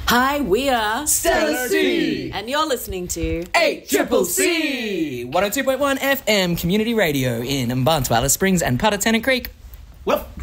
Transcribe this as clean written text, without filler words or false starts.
Hi, we are Stellar C. and you're listening to 8CCC 102.1 FM Community Radio in Mbantu, Alice Springs and Puttertenant Creek. Well,